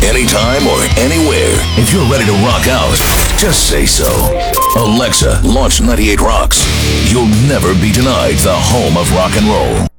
anytime or anywhere. If you're ready to rock out, just say so. Alexa, launch 98 Rocks. You'll never be denied the home of rock and roll.